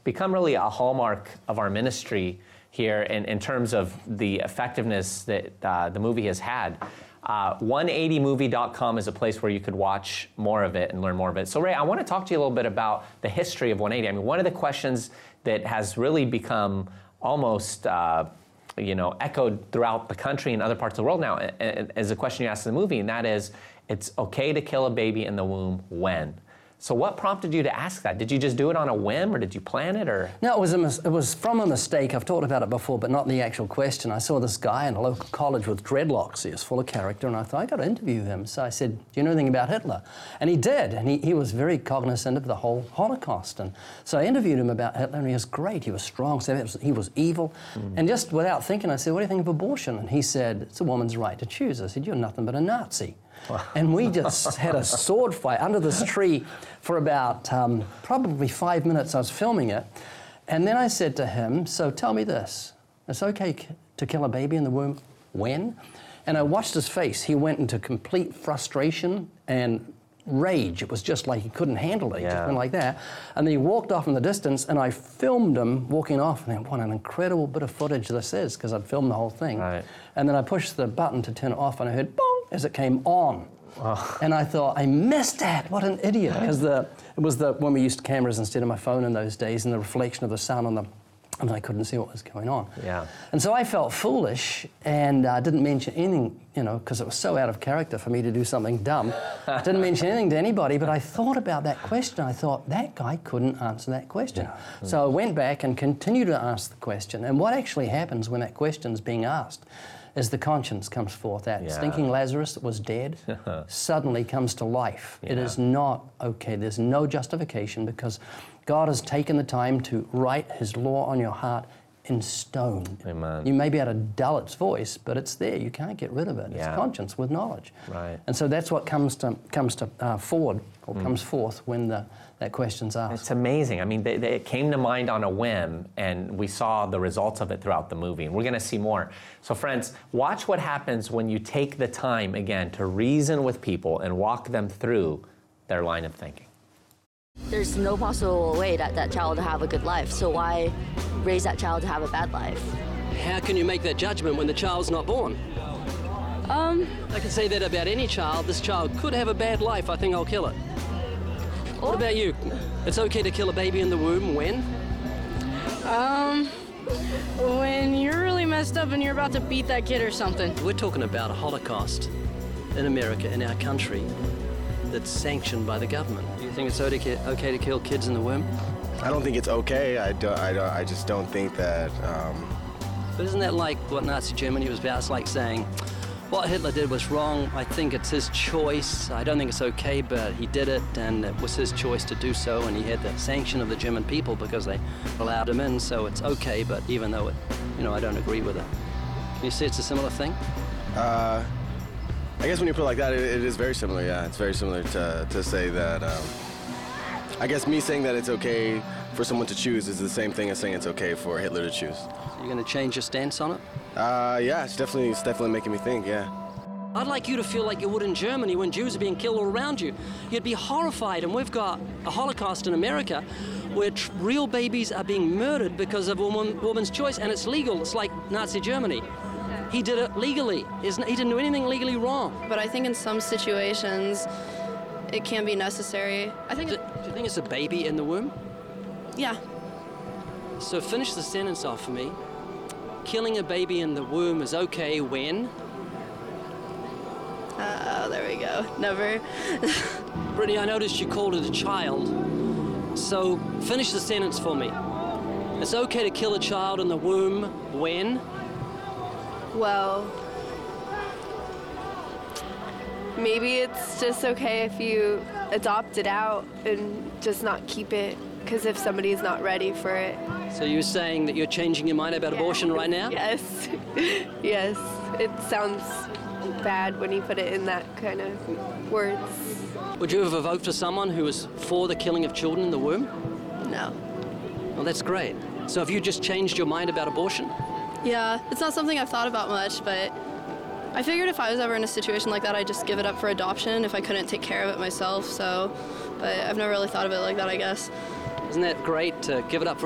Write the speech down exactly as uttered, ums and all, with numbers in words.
become really a hallmark of our ministry here in, in terms of the effectiveness that uh, the movie has had. Uh, one eighty movie dot com is a place where you could watch more of it and learn more of it. So Ray, I want to talk to you a little bit about the history of one eighty. I mean, one of the questions that has really become almost uh, you know, echoed throughout the country and other parts of the world now is a question you asked in the movie, and that is, it's okay to kill a baby in the womb when? So what prompted you to ask that? Did you just do it on a whim, or did you plan it, or? No, it was, a mis- it was from a mistake. I've talked about it before, but not the actual question. I saw this guy in a local college with dreadlocks. He was full of character, and I thought, I got to interview him. So I said, do you know anything about Hitler? And he did, and he, he was very cognizant of the whole Holocaust. And so I interviewed him about Hitler, and he was great. He was strong, so he was evil. Mm. And just without thinking, I said, what do you think of abortion? And he said, it's a woman's right to choose. I said, you're nothing but a Nazi. Wow. And we just had a sword fight under this tree for about um, probably five minutes. I was filming it. And then I said to him, so tell me this, it's okay to kill a baby in the womb when? And I watched his face. He went into complete frustration and rage. It was just like he couldn't handle it. He yeah. just went like that. And then he walked off in the distance, and I filmed him walking off. And then, what an incredible bit of footage this is, because I'd filmed the whole thing. Right. And then I pushed the button to turn it off, and I heard, boom, as it came on. Oh. And I thought, I missed that. What an idiot. Because the it was the when we used cameras instead of my phone in those days, and the reflection of the sun on the, and I couldn't see what was going on. Yeah. And so I felt foolish, and uh, didn't mention anything, you know, because it was so out of character for me to do something dumb. Didn't mention anything to anybody, but I thought about that question. I thought, that guy couldn't answer that question. Yeah. So I went back and continued to ask the question. And what actually happens when that question's being asked is the conscience comes forth. That yeah. stinking Lazarus that was dead suddenly comes to life. Yeah. It is not okay. There's no justification, because God has taken the time to write His law on your heart in stone. Amen. You may be able to dull its voice, but it's there. You can't get rid of it. Yeah. It's conscience with knowledge. Right. And so that's what comes to comes to uh, forward or mm. comes forth when the that question's asked. It's amazing. I mean, they, they, it came to mind on a whim, and we saw the results of it throughout the movie, and we're going to see more. So friends, watch what happens when you take the time, again, to reason with people and walk them through their line of thinking. There's no possible way that that child will have a good life, so why raise that child to have a bad life? How can you make that judgment when the child's not born? Um, I can say that about any child. This child could have a bad life. I think I'll kill it. What about you? It's okay to kill a baby in the womb when? Um, when you're really messed up and you're about to beat that kid or something. We're talking about a Holocaust in America, in our country, that's sanctioned by the government. Do you think it's okay to kill kids in the womb? I don't think it's okay. I, don't, I, don't, I just don't think that... Um... But isn't that like what Nazi Germany was about? It's like saying, what Hitler did was wrong. I think it's his choice. I don't think it's okay, but he did it, and it was his choice to do so, and he had the sanction of the German people because they allowed him in, so it's okay, but even though it, you know, I don't agree with it. Can you see it's a similar thing? Uh, I guess when you put it like that, it, it is very similar, yeah. It's very similar to, to say that, um, I guess me saying that it's okay for someone to choose is the same thing as saying it's okay for Hitler to choose. So you're going to change your stance on it? Uh, yeah, it's definitely, it's definitely making me think, yeah. I'd like you to feel like you would in Germany when Jews are being killed all around you. You'd be horrified, and we've got a Holocaust in America where tr- real babies are being murdered because of a woman, woman's choice, and it's legal. It's like Nazi Germany. He did it legally. He didn't do anything legally wrong. But I think in some situations, it can be necessary. I think. Do, do you think it's a baby in the womb? Yeah. So finish the sentence off for me. Killing a baby in the womb is okay when? Uh, there we go. Never. Brittany, I noticed you called it a child. So finish the sentence for me. It's okay to kill a child in the womb when? Well, maybe it's just okay if you adopt it out and just not keep it, because if somebody's not ready for it. So you're saying that you're changing your mind about yeah. abortion right now? Yes. Yes. It sounds bad when you put it in that kind of words. Would you ever vote for someone who was for the killing of children in the womb? No. Well, that's great. So have you just changed your mind about abortion? Yeah, it's not something I've thought about much, but I figured if I was ever in a situation like that, I'd just give it up for adoption if I couldn't take care of it myself, so, but I've never really thought of it like that, I guess. Isn't that great to give it up for